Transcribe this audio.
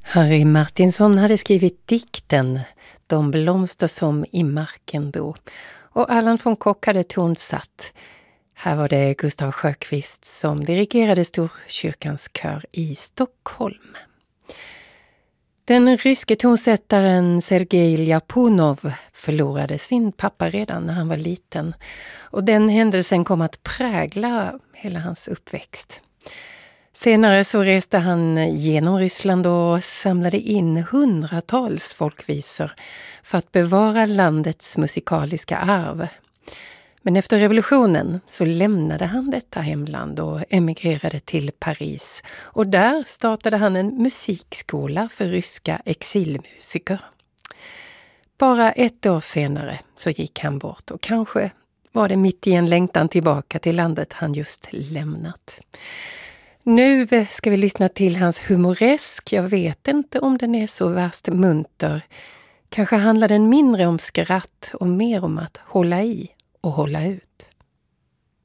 Harry Martinson hade skrivit dikten De blomster som i marken då, och Allan von Kock hade tonsatt. Här var det Gustav Sjökvist som dirigerade Storkyrkans kör i Stockholm. Den ryske tonsättaren Sergej Ljapunov förlorade sin pappa redan när han var liten, och den händelsen kom att prägla hela hans uppväxt. Senare så reste han genom Ryssland och samlade in hundratals folkvisor för att bevara landets musikaliska arv. Men efter revolutionen så lämnade han detta hemland och emigrerade till Paris, och där startade han en musikskola för ryska exilmusiker. Bara ett år senare så gick han bort, och kanske var det mitt i en längtan tillbaka till landet han just lämnat. Nu ska vi lyssna till hans humoresk. Jag vet inte om den är så värst munter. Kanske handlar den mindre om skratt och mer om att hålla i och hålla ut.